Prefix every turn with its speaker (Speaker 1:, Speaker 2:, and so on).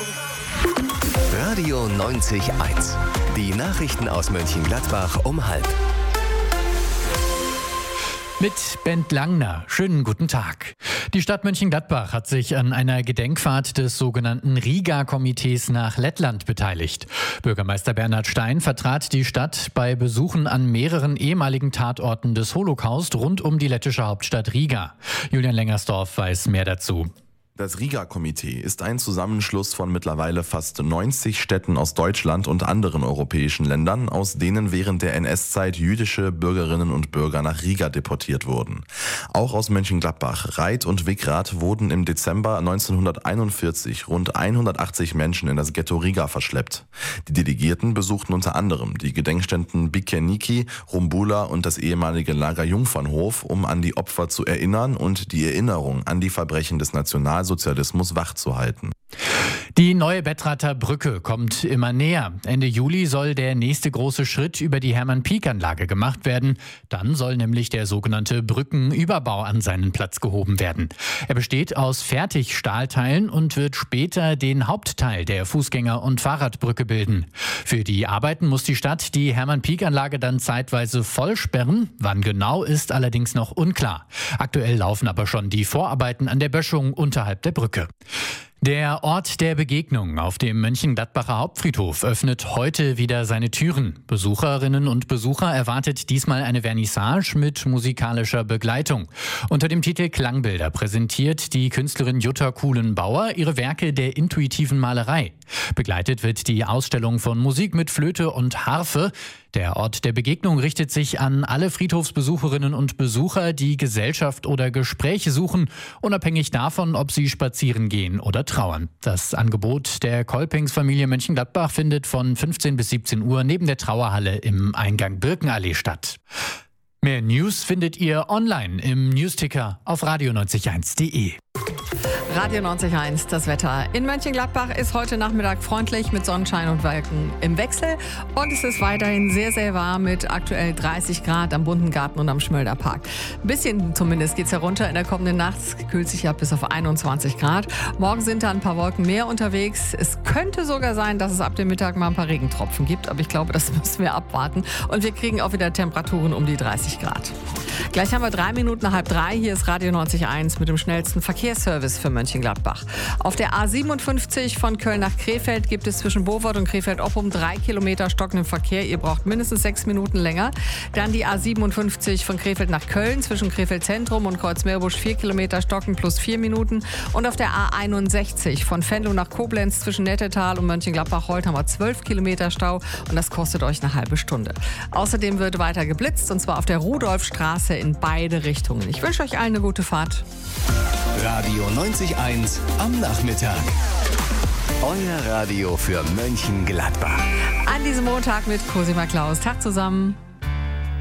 Speaker 1: Radio 90.1. Die Nachrichten aus Mönchengladbach um 12:30.
Speaker 2: Mit Bent Langner. Schönen guten Tag. Die Stadt Mönchengladbach hat sich an einer Gedenkfahrt des sogenannten Riga-Komitees nach Lettland beteiligt. Bürgermeister Bernhard Stein vertrat die Stadt bei Besuchen an mehreren ehemaligen Tatorten des Holocaust rund um die lettische Hauptstadt Riga. Julian Lengersdorf weiß mehr dazu.
Speaker 3: Das Riga-Komitee ist ein Zusammenschluss von mittlerweile fast 90 Städten aus Deutschland und anderen europäischen Ländern, aus denen während der NS-Zeit jüdische Bürgerinnen und Bürger nach Riga deportiert wurden. Auch aus Mönchengladbach, Reit und Wickrath wurden im Dezember 1941 rund 180 Menschen in das Ghetto Riga verschleppt. Die Delegierten besuchten unter anderem die Gedenkstätten Bikeniki, Rumbula und das ehemalige Lager Jungfernhof, um an die Opfer zu erinnern und die Erinnerung an die Verbrechen des Nationalsozialismus wachzuhalten.
Speaker 2: Die neue Bettrather Brücke kommt immer näher. Ende Juli soll der nächste große Schritt über die Hermann-Pieck-Anlage gemacht werden. Dann soll nämlich der sogenannte Brückenüberbau an seinen Platz gehoben werden. Er besteht aus Fertigstahlteilen und wird später den Hauptteil der Fußgänger- und Fahrradbrücke bilden. Für die Arbeiten muss die Stadt die Hermann-Pieck-Anlage dann zeitweise voll sperren. Wann genau, ist allerdings noch unklar. Aktuell laufen aber schon die Vorarbeiten an der Böschung unterhalb der Brücke. Der Ort der Begegnung auf dem Mönchengladbacher Hauptfriedhof öffnet heute wieder seine Türen. Besucherinnen und Besucher erwartet diesmal eine Vernissage mit musikalischer Begleitung. Unter dem Titel Klangbilder präsentiert die Künstlerin Jutta Kuhlen-Bauer ihre Werke der intuitiven Malerei. Begleitet wird die Ausstellung von Musik mit Flöte und Harfe. Der Ort der Begegnung richtet sich an alle Friedhofsbesucherinnen und Besucher, die Gesellschaft oder Gespräche suchen, unabhängig davon, ob sie spazieren gehen oder trauern. Das Angebot der Kolpingsfamilie Mönchengladbach findet von 15 bis 17 Uhr neben der Trauerhalle im Eingang Birkenallee statt. Mehr News findet ihr online im Newsticker auf radio90.1.de.
Speaker 4: Radio 90.1, das Wetter. In Mönchengladbach ist heute Nachmittag freundlich mit Sonnenschein und Wolken im Wechsel. Und es ist weiterhin sehr, sehr warm mit aktuell 30 Grad am Bunten Garten und am Schmölderpark. Ein bisschen zumindest geht es herunter. In der kommenden Nacht kühlt sich ab bis auf 21 Grad. Morgen sind da ein paar Wolken mehr unterwegs. Es könnte sogar sein, dass es ab dem Mittag mal ein paar Regentropfen gibt. Aber ich glaube, das müssen wir abwarten. Und wir kriegen auch wieder Temperaturen um die 30 Grad. Gleich haben wir 3 Minuten nach 2:30. Hier ist Radio 90.1 mit dem schnellsten Verkehrsservice für Mönchengladbach. Auf der A57 von Köln nach Krefeld gibt es zwischen Bovard und Krefeld-Oppum 3 Kilometer stockenden Verkehr. Ihr braucht mindestens 6 Minuten länger. Dann die A57 von Krefeld nach Köln zwischen Krefeld Zentrum und Kreuzmeerbusch 4 Kilometer stocken plus 4 Minuten. Und auf der A61 von Venlo nach Koblenz zwischen Nettetal und Mönchengladbach-Holt haben wir 12 Kilometer Stau und das kostet euch eine halbe Stunde. Außerdem wird weiter geblitzt und zwar auf der Rudolfstraße in beide Richtungen. Ich wünsche euch allen eine gute Fahrt.
Speaker 1: Radio 90.1 am Nachmittag. Euer Radio für Mönchengladbach.
Speaker 4: An diesem Montag mit Cosima Klaus. Tag zusammen.